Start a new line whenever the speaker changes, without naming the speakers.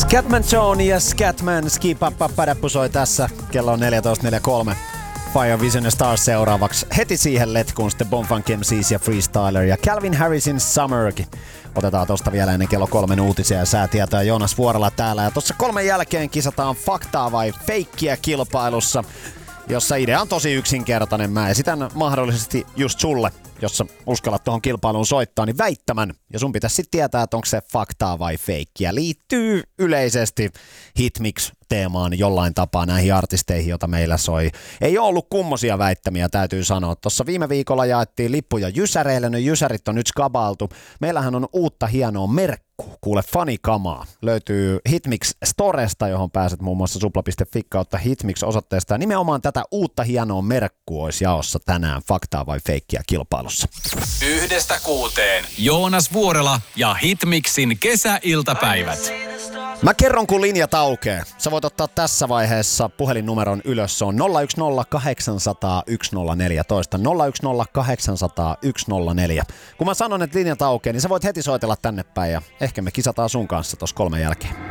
Scatman Zone ja Scatman Skipappa Padappu soi tässä. Kello on 14.43. Fire Vision ja Stars seuraavaksi. Heti siihen letkuun sitten Bonfunk MCs ja Freestyler ja Calvin Harrisin Summerkin. Otetaan tosta vielä ennen kello 3 uutisia ja säätietoja. Joonas Vuorela täällä. Ja tossa 3 jälkeen kisataan faktaa vai feikkiä kilpailussa, jossa idea on tosi yksinkertainen. Mä esitän mahdollisesti just sulle, jos sä uskallat tuohon kilpailuun soittaa, niin väittämän. Ja sun pitäisi sitten tietää, että onko se faktaa vai feikkiä. Liittyy yleisesti Hitmix-teemaan jollain tapaa näihin artisteihin, joita meillä soi. Ei ole ollut kummosia väittämiä, täytyy sanoa. Tuossa viime viikolla jaettiin lippuja jysäreille. Ne jysärit on nyt skabailtu. Meillähän on uutta hienoa merkkiä. Kuule fanikamaa. Löytyy Hitmix Storesta, johon pääset muun muassa supla.fi kautta Hitmix osoitteesta. Ja nimenomaan tätä uutta hienoa merkkua olisi jaossa tänään faktaa vai feikkiä kilpailussa.
1-6. Joonas Vuorela ja Hitmixin kesäiltapäivät.
Mä kerron, kun linjat aukee. Sä voit ottaa tässä vaiheessa puhelinnumeron ylös. Se on 010 800 1014. 010 800 1004. Kun mä sanon, että linjat aukee, niin sä voit heti soitella tänne päin ja ehkä me kisataan sun kanssa tossa 3 jälkeen.